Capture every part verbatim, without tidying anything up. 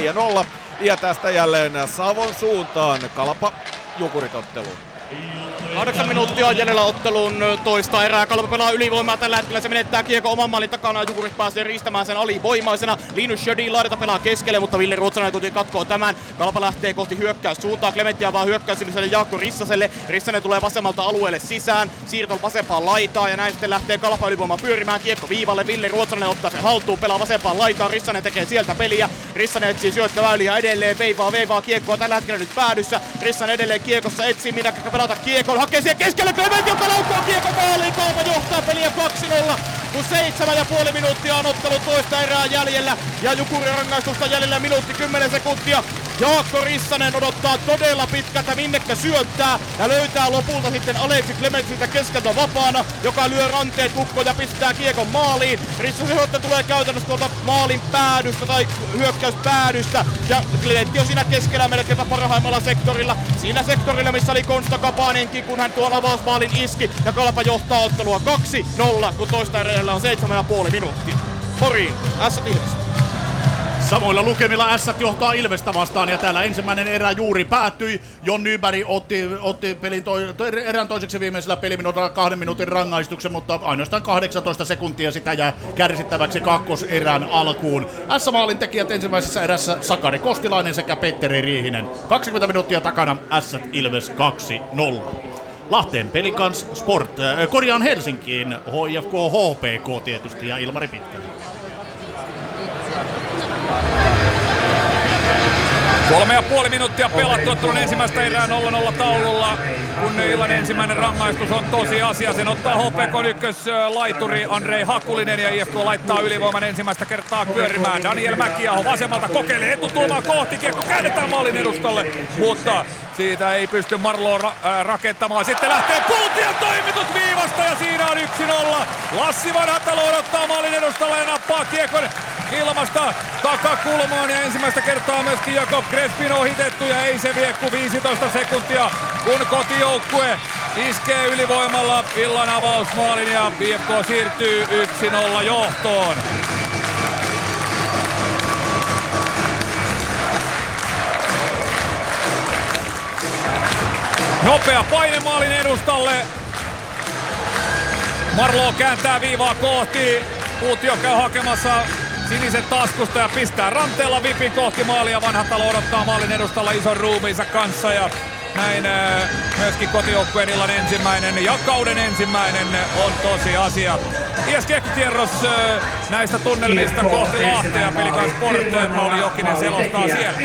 neljä nolla. Ja tästä jälleen Savon suuntaan Kalpa Jukurit-otteluun. Kahdeksan minuuttia on jäljellä ottelun toista erää. Kalpa pelaa ylivoimaa tällä hetkellä. Se menettää kiekko oman maalin takana. Jukurit pääsee riistämään sen alivoimaisena. Linus Sjödin laidata pelaa keskelle, mutta Ville Ruotsalainen kuitenkin katkoo tämän. Kalpa lähtee kohti hyökkäyssuuntaa. Klementtiä vaan hyökkäysille Jaakko Rissaselle. Rissanen tulee vasemmalta alueelle sisään. Siirto vasempaan laitaan ja näin sitten lähtee Kalpa ylivoima pyörimään. Kiekko viivalle. Ville Ruotsalainen ottaa sen haltuun. Pelaa vasempaan laitaan. Rissanen tekee sieltä peliä. Rissanen etsii syöttöväyliä edelleen. Veivaa veivaa kiekkoa tällä hetkellä nyt päädyssä. Rissanen edelleen kiekossa etsii minä pelata kiekon. Hakee siihen keskelle Clementti, joka laukoo kiekko maaliin. Kalpa johtaa peliä kaksi nolla. Kun seitsemän ja puoli minuuttia on ottelu toista erää jäljellä. Ja Jukurin rangaistusta jäljellä minuutti kymmenen sekuntia. Jaakko Rissanen odottaa todella pitkältä minnekä syöttää. Ja löytää lopulta sitten Aleksi Clementsiltä keskeltä vapaana. Joka lyö ranteet lukkoon ja pistää kiekon maaliin. Rissasen syöttö tulee käytännössä tuolta maalin päädystä tai hyökkäyspäädystä. Ja Clementti on siinä keskellä melkein parhaimmalla sektorilla. Siinä sektorilla missä oli Konsta Kapanenkin, kun hän tuon avausmaalin iski. Ja Kalpa johtaa ottelua kaksi nolla, kun toista erällä on seitsemän ja puoli minuuttia. Poriin, Ässät Ilves. Samoilla lukemilla Ässät johtaa Ilvestä vastaan ja täällä ensimmäinen erä juuri päättyi. Jon Nyberg otti, otti pelin toi, to, erän toiseksi viimeisellä peliminuutilla kahden minuutin rangaistuksen, mutta ainoastaan kahdeksantoista sekuntia sitä jää kärsittäväksi kakkoserän alkuun. Ässä-maalin tekijät ensimmäisessä erässä Sakari Kostilainen sekä Petteri Riihinen. kaksikymmentä minuuttia takana Ässät Ilves kaksi nolla. Lahteen Pelikans Sport, äh, korjaan Helsinkiin, H I F K H P K tietysti ja Ilmari Pitkänen. Kolme ja puoli minuuttia pelattu ottelun ensimmäistä erää nolla nolla taululla. Kun illan ensimmäinen rangaistus on tosiasia, sen ottaa H P K ykköslaituri Andrei Hakulinen ja I F K laittaa ylivoiman ensimmäistä kertaa pyörimään. Daniel Mäkiaho vasemmalta kokeilee etutuomaa kohti, kiekko käännetään maalin edustalle, mutta siitä ei pysty Marlo ra- äh, rakentamaan. Sitten lähtee Kultian toimitus viivasta ja siinä on yksi nolla. Lassi Vanhatalo odottaa maalin edustalle ja nappaa kiekon ilmasta takakulmaan ja ensimmäistä kertaa myöskin Jakob Crespin ohitettu ja ei se vie kuin viisitoista sekuntia, kun kotijoukkue iskee ylivoimalla illan avausmaalin ja I F K siirtyy yksi nolla johtoon. Nopea paine maalin edustalle. Marlo kääntää viivaa kohti. Puutio käy hakemassa siniset taskusta ja pistää ranteella vipin kohti maalia. Vanhatalo odottaa maalin edustalla ison ruumiinsa kanssa ja näin äh, myöskin kotijoukkueen illan ensimmäinen ja kauden ensimmäinen on tosi asia. Ties kiekkokierros äh, näistä tunnelmista kohti Lahtea. Pelikans Sport, Pauli Jokinen selostaa siellä.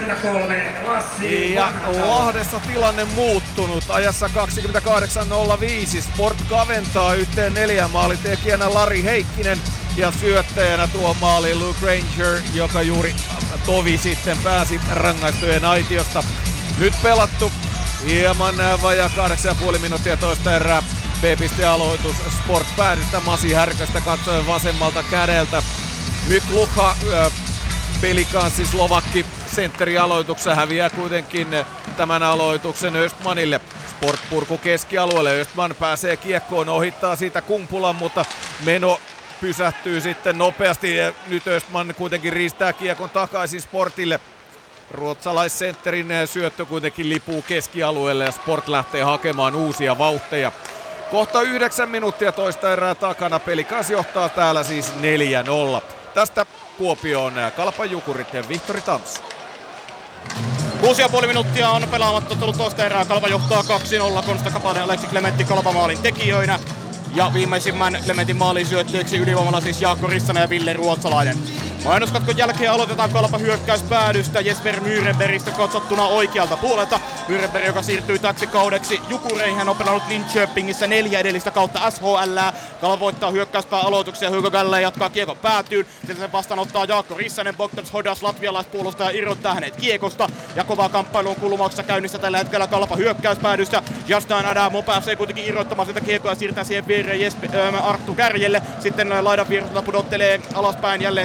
Ja Lahdessa tilanne muuttunut. Ajassa kaksikymmentäkahdeksan nolla viisi. Sport kaventaa yhteen neljän, maalitekijänä Lari Heikkinen. Ja syöttäjänä tuo maali Luke Ranger, joka juuri tovi sitten pääsi rangaistujen aitiosta. Nyt pelattu hieman vajaa kahdeksan ja puoli minuuttia toista erää. B-piste-aloitus Sport päädystä Masi Härköstä katsoen vasemmalta kädeltä. Myk Lukha, Pelikanssi Slovakki, sentterialoituksessa häviää kuitenkin tämän aloituksen Östmanille. Sport purku keskialueelle, Östman pääsee kiekkoon, ohittaa siitä Kumpulan, mutta meno pysähtyy sitten nopeasti ja nyt Östman kuitenkin riistää kiekon takaisin Sportille. Ruotsalaissentterin syöttö kuitenkin lipuu keskialueelle ja Sport lähtee hakemaan uusia vauhteja. Kohta yhdeksän minuuttia toista erää takana. Pelikans johtaa täällä siis neljä nolla. Tästä Kuopioon Kalpan Jukurit ja Vihtori Tampsa. Kuusi ja puoli minuuttia on pelaamatta tullut toista erää. Kalpa johtaa kaksi nolla. Konsta Kapanen ja Aleksi Clementti Kalpa maalin tekijöinä. Ja viimeisimmän Clementin maalin syöttöiksi ylivoimalla siis Jaakko Rissanen ja Ville Ruotsalainen. Mainoskatkon jälkeen aloitetaan Kalpa hyökkäyspäädystä Jesper Myrenbergistä katsottuna oikealta puolelta. Myrenberg, joka siirtyy täksi kaudeksi Jukureihin, hän on pelannut Linköpingissä neljä edellistä kautta S H L. Kalpa voittaa hyökkäyspää aloituksia, Hugo Galle jatkaa kiekon päätyyn. Sitten sen vastaan ottaa Jaakko Rissanen, Bogdan Hodas latvialaispuolustaja irrottaa hänet kiekosta. Ja kovaa kamppailuun kulmauksessa käynnissä tällä hetkellä Kalpa hyökkäyspäädystä. Justin Adamo pääsee kuitenkin irrottamaan sitä kiekkoa ja siirtää siihen viereen Jesper, äh, Arttu Kärjelle. Sitten laidan viereltä pudottelee alaspäin jälleen sinne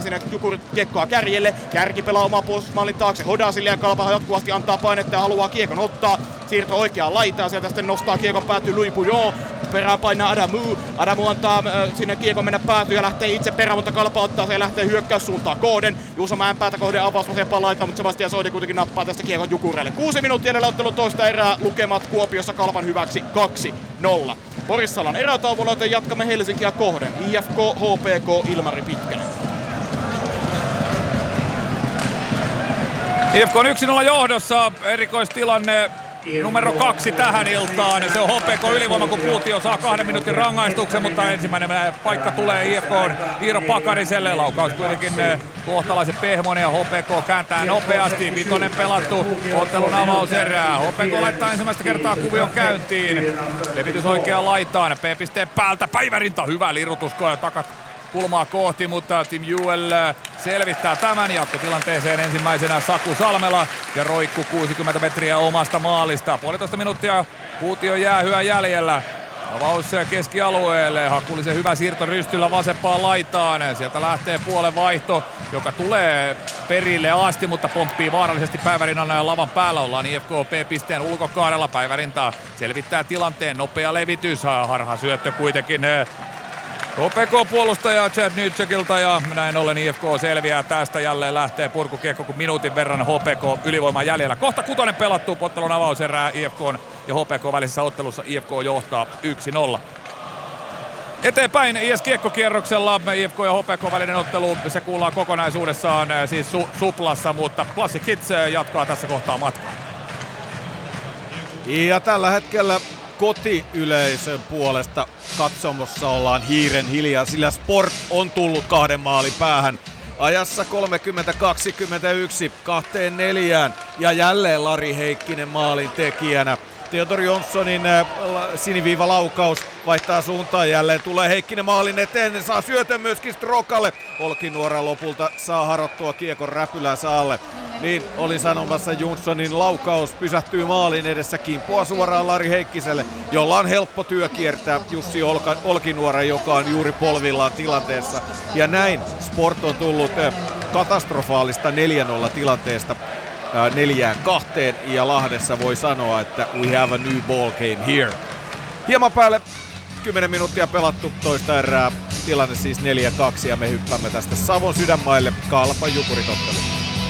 Jukurit kiekkoa kärjelle. Kärki pelaa omaa puolustusmaalin taakse Hodasille ja Kalpa jatkuvasti antaa painetta ja haluaa kiekon ottaa. Siirto oikeaan laitaan, sieltä sitten nostaa kiekon päätyy Louis Bouillon. Perään painaa Adamu. Adamu antaa äh, sinne kiekon mennä päätyyn ja lähtee itse perään, mutta Kalpa ottaa se ja lähtee hyökkäyssuuntaan kohden. Juuso Mäenpäätä kohden avaus vasempaan laitaan, mutta Sebastian Soidi kuitenkin nappaa tästä kiekon Jukureille. Kuusi minuuttia edellä ottelun toista erää, lukemat Kuopiossa Kalpan hyväksi kaksi nolla. Porissalan erätauolla, joten jatkamme Helsinkiä kohden. I F K, H P K, Ilmari Pitkänen. I F K on yksi nolla johdossa, erikoistilanne numero kaksi tähän iltaan. Se on H P K ylivoima, kun Kuutio saa kahden minuutin rangaistuksen, mutta ensimmäinen paikka tulee I F K:n Iiro Pakariselle. Laukaus kuitenkin kohtalaisen pehmonen ja H P K kääntää nopeasti. Vitonen pelattu ottelun avauserää. H P K laittaa ensimmäistä kertaa kuvion käyntiin. Levitys oikeaan laitaan. P-pisteen päältä Päivärinta. Hyvä lirutus takat kulmaa kohti, mutta Tim Juel selvittää tämän jatkotilanteeseen ensimmäisenä Saku Salmela ja roikku kuusikymmentä metriä omasta maalista. Puolitoista minuuttia Kuution jäähyä jäljellä. Avaus keskialueelle, Hakulisen hyvä siirto rystyllä vasempaan laitaan. Sieltä lähtee puolen vaihto, joka tulee perille asti, mutta pomppii vaarallisesti Päivärinnan lavan päällä. Ollaan I F K P-pisteen ulkokaarella. Päivärinta selvittää tilanteen, nopea levitys, harha syöttö kuitenkin H P K-puolustaja Chad Nytsekilta ja näin ollen I F K selviää tästä. Jälleen lähtee purkukiekko, kun minuutin verran H P K ylivoimaa jäljellä. Kohta kutonen pelattu, ottelun avauserää I F K ja H P K välisessä ottelussa. I F K johtaa yksi nolla. Eteenpäin I S-kiekkokierroksella I F K ja H P K välinen ottelu, se kuullaan kokonaisuudessaan siis su- suplassa, mutta Classic Hits jatkaa tässä kohtaa matkaa. Ja tällä hetkellä kotiyleisön puolesta katsomossa ollaan hiiren hiljaa, sillä Sport on tullut kahden maalin päähän. Ajassa kolmekymmentä kaksikymmentäyksi kahteen neljään ja jälleen Lari Heikkinen maalin tekijänä. Theodor Jonssonin äh, siniviivalaukaus vaihtaa suuntaan, jälleen tulee Heikkinen maalin eteen, saa syötön myöskin Strokalle. Olkinuora lopulta saa harottua kiekon räpylän saalle. Niin oli sanomassa, Jonssonin laukaus pysähtyy maalin edessä, kimpua suoraan Lari Heikkiselle, jolla on helppo työ kiertää Jussi Olka, Olkinuora, joka on juuri polvillaan tilanteessa. Ja näin Sport on tullut äh, katastrofaalista neljä nolla tilanteesta neljään kahteen ja Lahdessa voi sanoa, että we have a new ball game here. Hieman päälle kymmenen minuuttia pelattu toista erää, tilanne siis neljä kaksi ja me hyppäämme tästä Savon Sydänmaille Kalpan Jukurit otteluun.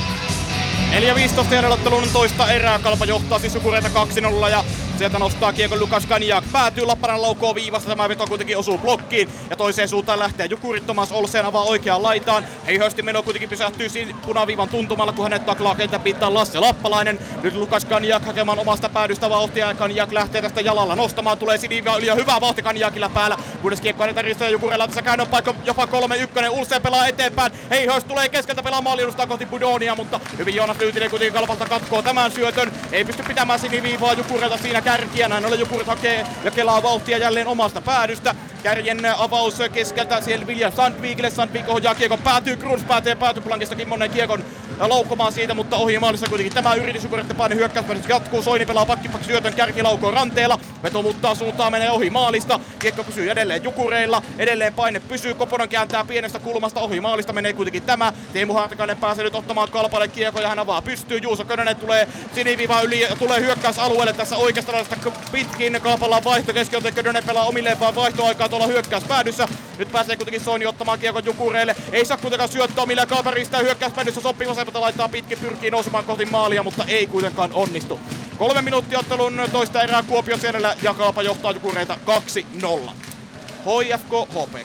neljä viisitoista järjelottelun toista erää, Kalpa johtaa siis Jukureita kaksi nolla ja sieltä nostaa kiekon Lukas Kanjak. Päätyy Lapparan laukoo viivasta, tämä veto kuitenkin osuu blokkiin ja toiseen suuntaan lähtee Jukurit. Tomas Olsen avaa oikeaan laitaan. Heihösti meno kuitenkin pysähtyy punaviivan tuntumalla, kun hänet taklaa kentän pintaan Lasse Lappalainen. Nyt Lukas Kanjak hakemaan omasta päädystä vauhtia ja Kanjak lähtee tästä jalalla nostamaan. Tulee siniviiva yli ja hyvä vauhti Kanjakilla päällä. Kunnes kiekko hänetään ristoja Jukureilla, tässä käännön paikka jopa kolme yksi. Olsen pelaa eteenpäin. Heihöst tulee keskeltä pelaa maaliedustaa kohti Budonia, mutta hyvin Joonas Lyytinen kuitenkin Kalpalta katkoo tämän syötön. Ei pysty pitämään siniviivaa Jukureilta siinä kärkiä. Näin ollen Jukurit hakee ja kelaa vauhtia jälleen omasta päädystä. Kärjen avaus keskeltä siellä Vilja Sandvikille. Sandvik ohjaa kiekon, päätyy Kruns, päätee päätyplankista Kimmonen kiekon laukkomaan siitä, mutta ohi maalissa kuitenkin tämä yritys. Jukurit paine hyökkäyspäin jatkuu. Soini pelaa pakkipaksi syötön, kärki laukoo ranteella. Veto muuttaa suuntaan, menee ohi maalista. Kiekko pysyy edelleen Jukureilla. Edelleen paine pysyy. Koponen kääntää pienestä kulmasta ohi maalista. Menee kuitenkin tämä. Teemu Hartikainen pääsee nyt ottamaan Kalpalle kiekko ja hän avaa pystyy. Juuso Könönen tulee siniviiva yli ja tulee hyökkäysalueelle tässä oikeasta laidasta pitkin. Kalpalla on vaihto keskiolta. Könönen pelaa omilleen vaan vaihtoaikaa tuolla hyökkäyspäädyssä. Nyt pääsee kuitenkin Soini ottamaan kiekon Jukureille. Ei saa kuitenkaan syöttöä, millä Kalpa ristää hyökkäyspäädyssä. Sopii vasempata laittaa pitkin, pyrkii nousemaan kohti maalia, mutta ei kuitenkaan onnistu. Kolme minuuttia ottelun toista erää Kuopio siellä ja Kalpa johtaa Jukureita kaksi nolla. H I F K, H P K.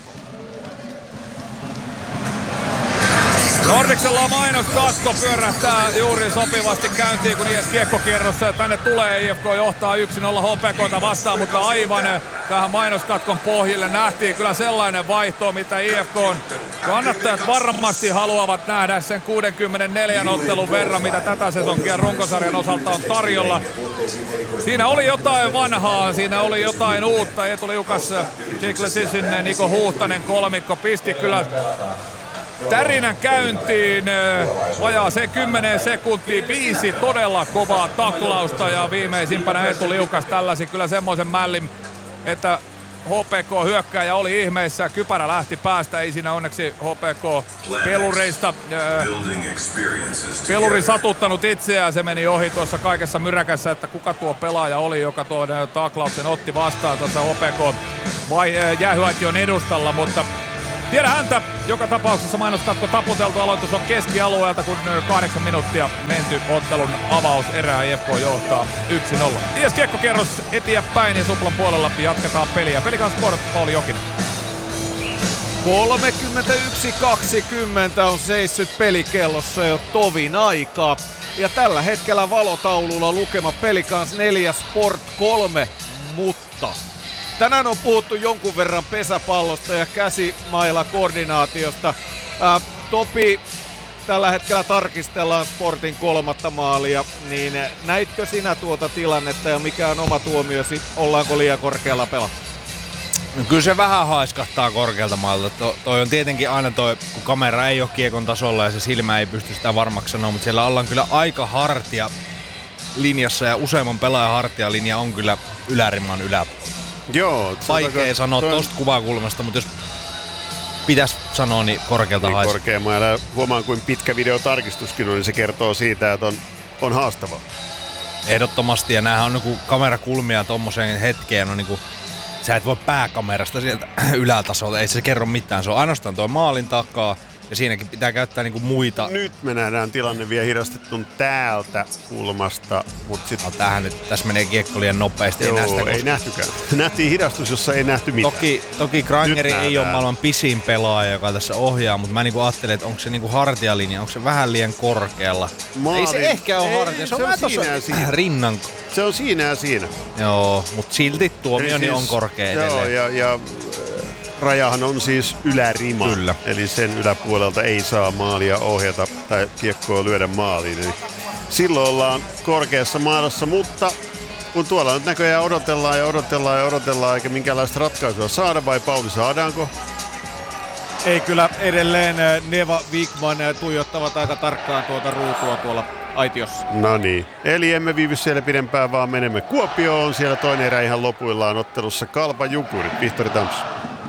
Nordiksella on mainoskatko, pyörähtää juuri sopivasti käyntiin, kun I S-kiekkokierrossa tänne tulee. I F K johtaa yksi nolla H P K:ta vastaan, mutta aivan tähän mainoskatkon pohjille nähtiin kyllä sellainen vaihto, mitä I F K:n kannattajat varmasti haluavat nähdä sen kuusikymmentäneljä ottelun verran, mitä tätä sesonkia runkosarjan osalta on tarjolla. Siinä oli jotain vanhaa, siinä oli jotain uutta. Eetu Liukas, Jiglesisin, Niko Huhtanen kolmikko pisti kyllä tärinän käyntiin, vajaa se kymmenen sekuntia, viisi todella kovaa taklausta ja viimeisimpänä Eetu Liukas tällaisi kyllä semmoisen mällin, että H P K hyökkääjä oli ihmeissä. Kypärä lähti päästä, ei siinä onneksi H P K pelureista. Peluri satuttanut itseään, se meni ohi tuossa kaikessa myräkässä, että kuka tuo pelaaja oli, joka tuon taklauksen otti vastaan tuossa H P K vai jäähyaition edustalla, mutta tiedä häntä. Joka tapauksessa mainoskatko taputeltu, aloitus on keskialueelta, kun kahdeksan minuuttia menty ottelun avauserää. I F K johtaa yksi nolla. Ties kiekkokierros eteenpäin ja Suplan puolella jatketaan peliä. Pelikan Sport, Pauli Jokinen. kolmekymmentäyksi kaksikymmentä on seissyt pelikellossa jo tovin aikaa. Ja tällä hetkellä valotaululla lukema Pelikans neljä, Sport kolme, mutta tänään on puhuttu jonkun verran pesäpallosta ja käsimaila-koordinaatiosta. Ää, Topi, tällä hetkellä tarkistellaan Sportin kolmatta maalia, niin näitkö sinä tuota tilannetta ja mikä on oma tuomiosi? Ollaanko liian korkealla pelattu? No kyllä se vähän haiskahtaa korkealta maalta. To, toi on tietenkin aina toi, kun kamera ei ole kiekon tasolla ja se silmä ei pysty sitä varmaksi sanoa, mutta siellä ollaan kyllä aika hartia linjassa ja useamman pelaajan hartialinja on kyllä yläriman yläpuolella. Joo. Vaikea sanoa toi tosta kuvakulmasta, mutta jos pitäisi sanoa, niin korkealta niin haisee. Korkeammalla. Huomaan, kuin pitkä videotarkistuskin on, niin se kertoo siitä, että on, on haastavaa. Ehdottomasti, ja näähän on niinku kamerakulmia tommoseen hetkeen, on niinku, sä et voi pääkamerasta sieltä ylätasolta, ei se kerro mitään, se on ainoastaan tuo maalin takaa. Ja siinäkin pitää käyttää niinku muita. Nyt me nähdään tilanne vielä hidastettun täältä kulmasta, mutta sit... No, tämähän nyt, tässä menee kiekko liian nopeasti. Joo, ei, ei nähtykään. Nähtiin hidastus, jossa ei nähty mitään. Toki, toki Grangeri ei ole maailman pisin pelaaja, joka tässä ohjaa, mutta mä niinku ajattelin, että onko se niinku hartialinja, onko se vähän liian korkealla. Maali. Ei se ehkä ole hartia, se on, se on vähän siinä tossa siinä. rinnan. Se on siinä ja siinä. Joo, mutta silti tuomioni siis, on korkea joo, edelleen. ja, ja rajahan on siis ylärima. Kyllä. Eli sen yläpuolelta ei saa maalia ohjata tai kiekkoa lyödä maaliin. Eli silloin ollaan korkeassa maailmassa, mutta kun tuolla nyt näköjään odotellaan ja odotellaan ja odotellaan eikä minkäänlaista ratkaisua saada, vai Pauli, saadaanko? Ei kyllä, edelleen Neva Wigman tuijottavat aika tarkkaan tuota ruutua tuolla aitiossa. No niin, eli emme viivy siellä pidempään, vaan menemme Kuopioon. Siellä toinen erä ihan lopuillaan ottelussa Kalpa Jukurit. Vihtori Tampsi.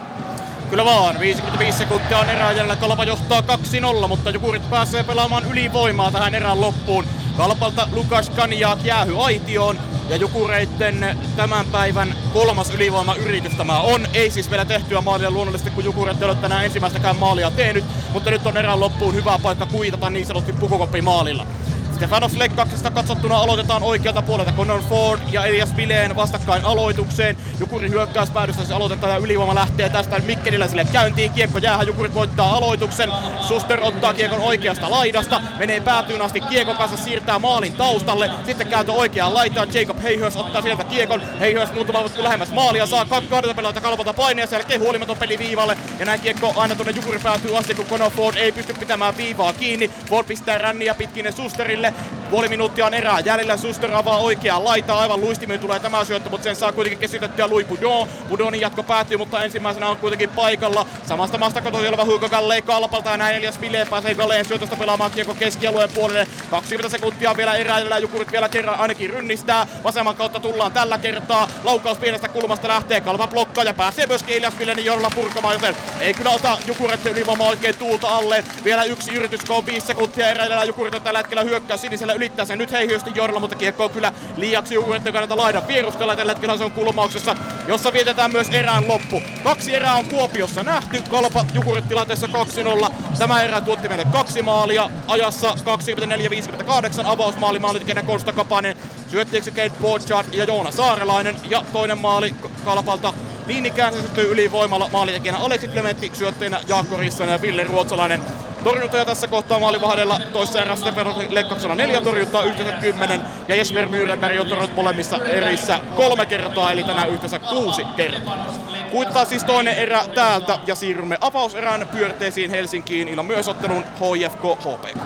Kyllä vaan, viisikymmentäviisi sekuntia on erää jäljellä, Kalpa johtaa kaksi nolla, mutta Jukurit pääsee pelaamaan ylivoimaa tähän erään loppuun. Kalpalta Lukas Kanjak jäähy aitioon ja Jukureitten tämän päivän kolmas ylivoimayritys tämä on. Ei siis vielä tehtyä maalia luonnollisesti, kun Jukurit ei ole tänään ensimmäistäkään maalia tehnyt, mutta nyt on erään loppuun hyvä paikka kuitata niin sanotusti pukukoppi maalilla. Stefanos Lekkaksesta katsottuna aloitetaan oikealta puolelta. Connor Ford ja Elias Vileen vastakkain aloitukseen. Jukurin hyökkäyspäädystä se aloitetaan ja ylivoima lähtee tästä Mikkeliläiselle käyntiin. Kiekko jäähän, Jukurit voittaa aloituksen. Suster ottaa kiekon oikeasta laidasta. Menee päätyyn asti kiekon kanssa, siirtää maalin taustalle. Sitten kääntö oikeaan laitaan. Jacob Hayhurst ottaa sieltä kiekon. Hayhurst muutama voittu lähemmäs maalia. Saa kahdelta pelata Kalpalta paineja. Sen jälkeen huolimaton peli viivalle. Ja näin kiekko aina tuonne Jukurin päätyy asti, kun Connor Ford ei pysty pitämään viivaa kiinni. Ford pistää ränniä pitkin Susterille. Puoli minuuttia on erää jäljellä, Suster avaa oikeaan laitaan, aivan luistimiin tulee tämä syöttö, mutta sen saa kuitenkin keskitettyä Louis Boudon. Boudonin jatko päättyy, mutta ensimmäisenä on kuitenkin paikalla. Samasta maasta kotoisin oleva Hugo Gallet Kalpalta ja näin Elias Vileen pääsee Galleen syötöstä pelaamaan kiekko keskialueen puolelle. kaksikymmentä sekuntia vielä erää jäljellä, Jukurit vielä kerran ainakin rynnistää. Vasemman kautta tullaan tällä kertaa. Laukaus pienestä kulmasta lähtee, Kalpa blokkaa ja pääsee myöskin Elias Vileen johdolla purkamaan, joten ei kyllä ota Jukurit ylivoima oikein tuulta alle. Vielä yksi yritys, kun on viisi sekuntia erää jäljellä, Jukurit on tällä hetkellä hyökkäys sinisellä ylittää sen nyt Hayhurstin johdolla, mutta kiekko on kyllä liiaksi Jukureiden kannalta laidan vierustella. Tällä hetkellä se on kulmauksessa, jossa vietetään myös erään loppu. Kaksi erää on Kuopiossa nähty, Kalpa Jukurit tilanteessa kaksi nolla. Tämä erä tuotti meille kaksi maalia ajassa kaksikymmentäneljä viisikymmentäkahdeksan. Avausmaali maalitekijänä Konsta Kapanen, syöttiäksi Kate Borchardt ja Joona Saarelainen, ja toinen maali Kalpalta niin ikään se syttyi ylivoimalla maalitekijänä Aleksi Klementti, syötteinä Jaakko Rissanen ja Ville Ruotsalainen. Torjuntoja tässä kohtaa maalivahdella toisessa erässä Stefanos Lekkaksella neljä torjuntaa, yhteensä kymmenen, ja Jesper Myyrenberg on torjunut molemmissa erissä kolme kertaa, eli tänään yhteensä kuusi kertaa. Kuittaa siis toinen erä täältä ja siirrymme avauserän pyörteisiin Helsinkiin ilman myös ottelun H I F K H P K.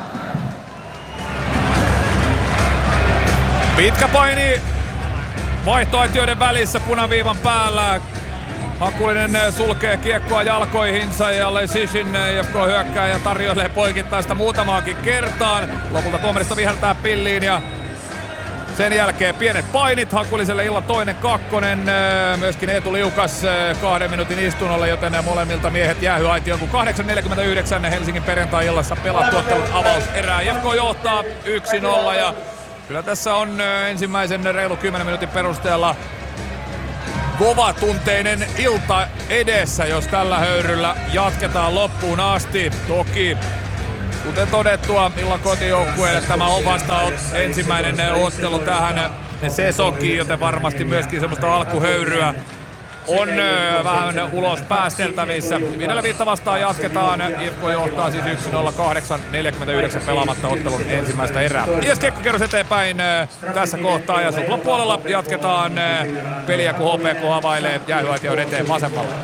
Pitkä paini vaihtoaitioiden välissä punaviivan päällä. Hakulinen sulkee kiekkoa jalkoihinsa ja Lesishin I F K hyökkää ja tarjoilee poikittaista muutamaakin kertaan. Lopulta tuomarista viheltää pilliin ja Sen jälkeen pienet painit Hakuliselle illan toinen kakkonen. Myöskin Eetu Liukas kahden minuutin istunnolle, joten molemmilta miehet jäähyaitioon, kun kahdeksan neljäkymmentäyhdeksän Helsingin perjantai-illassa pelattu ottelut avauserää. I F K johtaa yksi nolla ja kyllä tässä on ensimmäisen reilu kymmenen minuutin perusteella kovatunteinen ilta edessä, jos tällä höyryllä jatketaan loppuun asti. Toki, kuten todettua, illan kotijoukkueelle tämä on vasta ensimmäinen ottelu tähän sesonkiin, joten varmasti myöskin semmoista alkuhöyryä on vähän ulos päästeltävissä. Viidellä viittä vastaan jatketaan. I F K johtaa siis yksi nolla kahdeksan neljäkymmentäyhdeksän pelaamatta ottelun ensimmäistä erää. Ies kiekkokerros eteenpäin tässä kohtaa ja suklapuolella jatketaan peliä, kun H P K availee jäähyaition eteen vasemmalla.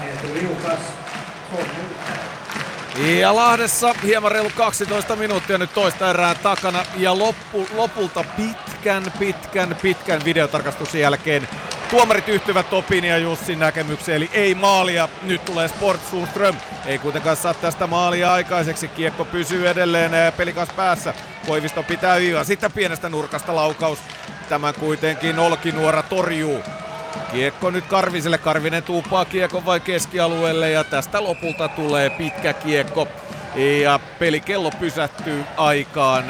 Ja Lahdessa hieman reilu kaksitoista minuuttia nyt toista erää takana ja loppu, lopulta pitkän, pitkän, pitkän videotarkastuksen jälkeen tuomarit yhtyvät Topin ja Jussin näkemykseen, eli ei maalia. Nyt tulee Sport Sundström. Ei kuitenkaan saa tästä maalia aikaiseksi. Kiekko pysyy edelleen pelikas päässä. Koivisto pitää viivaa. Sitten pienestä nurkasta laukaus. Tämän kuitenkin Olkinuora torjuu. Kiekko nyt Karviselle. Karvinen tuuppaa kiekon vai keskialueelle ja tästä lopulta tulee pitkä kiekko. Ja pelikello pysähtyy aikaan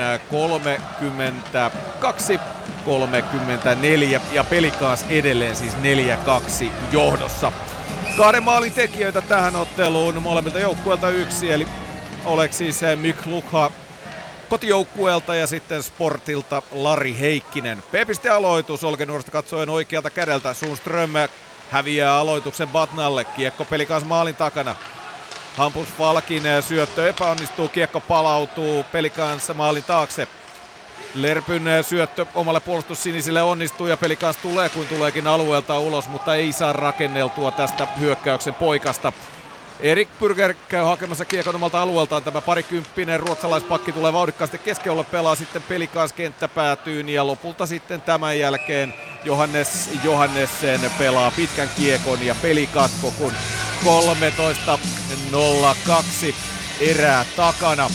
kolmekymmentäkaksi kolmekymmentäneljä ja Pelikaas edelleen siis neljä kaksi johdossa. Kahden maalin tekijöitä tähän otteluun molemmilta joukkueelta yksi, eli Oleks siis Mik Lukha kotijoukkueelta ja sitten Sportilta Lari Heikkinen. P-pistealoitus Olkinuorasta katsoen oikealta kädeltä. Sundström häviää aloituksen Batnalle. Kiekko Pelikaas maalin takana. Hampus Falkin syöttö epäonnistuu, kiekko palautuu Pelikaans maalin taakse. Lerpyn syöttö omalle puolustussinisille onnistuu ja Pelikaans tulee kuin tuleekin alueelta ulos, mutta ei saa rakenneltua tästä hyökkäyksen poikasta. Erik Bürger käy hakemassa kiekon omalta alueeltaan. Tämä parikymppinen ruotsalaispakki tulee vauhdikkaasti keskellä, pelaa sitten Pelikaans kenttäpäätyyn ja lopulta sitten tämän jälkeen Johannes Johannessen pelaa pitkän kiekon ja pelikatko, kun kolmetoista nolla kaksi erää takana.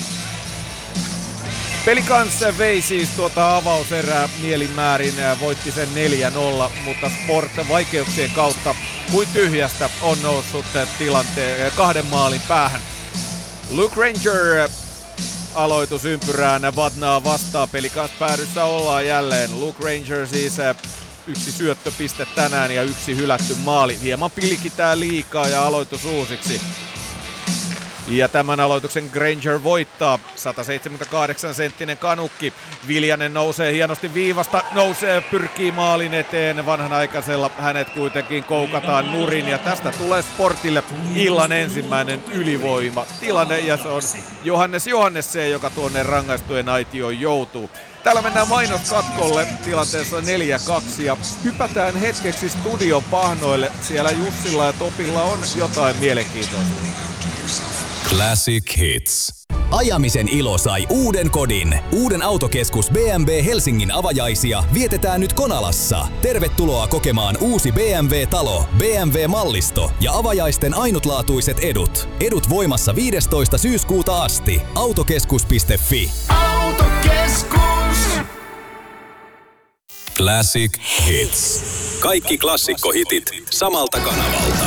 Pelikans vei siis tuota avauserää mielinmäärin, voitti sen neljä nolla, mutta Sport vaikeuksien kautta kuin tyhjästä on noussut tilanteen kahden maalin päähän. Luke Ranger aloitusympyrään Vatnaa vastaan, Pelikans päädyssä ollaan jälleen. Luke Ranger siis yksi syöttöpiste tänään ja yksi hylätty maali. Hieman pilkitään liikaa ja aloitus uusiksi. Ja tämän aloituksen Granger voittaa. sata seitsemänkymmentäkahdeksan senttinen kanukki. Viljanen nousee hienosti viivasta, nousee, pyrkii maalin eteen. Vanhanaikaisella hänet kuitenkin koukataan nurin. Ja tästä tulee Sportille illan ensimmäinen ylivoima tilanne. Ja se on Johannes Johannessen, joka tuonne rangaistujen aitioon joutuu. Täällä mennään mainoskatkolle tilanteessa neljä kaksi ja hypätään hetkeksi studion pahnoille. Siellä Jussilla ja Topilla on jotain mielenkiintoista. Classic Hits. Ajamisen ilo sai uuden kodin. Uuden autokeskus B M W Helsingin avajaisia vietetään nyt Konalassa. Tervetuloa kokemaan uusi B M W-talo, B M W-mallisto ja avajaisten ainutlaatuiset edut. Edut voimassa viidestoista syyskuuta asti. Autokeskus piste fi. Autokeskus! Classic Hits. Kaikki klassikkohitit samalta kanavalta.